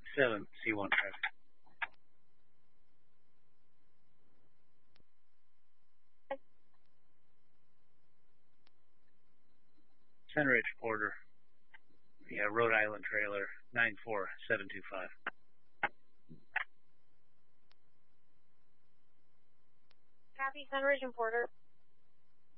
7 C1 traffic. Center Ridge Porter. Yeah, Rhode Island trailer 94725. Copy, Center Ridge and Porter.